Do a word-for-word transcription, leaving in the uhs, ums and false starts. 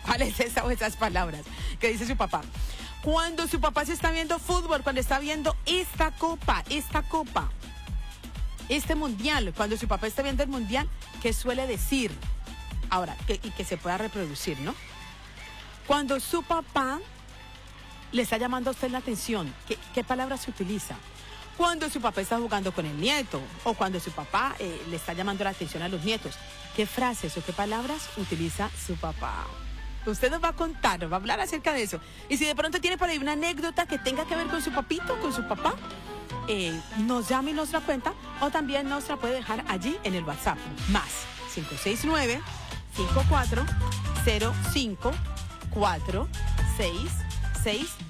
¿Cuál es esa o esas palabras que dice su papá? Cuando su papá se está viendo fútbol, cuando está viendo esta copa, esta copa, este mundial, cuando su papá está viendo el mundial, ¿qué suele decir? Ahora, que, y que se pueda reproducir, ¿no? Cuando su papá le está llamando a usted la atención, ¿qué, qué palabra se utiliza? Cuando su papá está jugando con el nieto, o cuando su papá eh, le está llamando la atención a los nietos, ¿qué frases o qué palabras utiliza su papá? Usted nos va a contar, nos va a hablar acerca de eso. Y si de pronto tiene por ahí una anécdota que tenga que ver con su papito, con su papá, eh, nos llame y nos la cuenta, o también nos la puede dejar allí en el WhatsApp. Más cinco seis nueve, cinco cuatro cero cinco, cuatro seis seis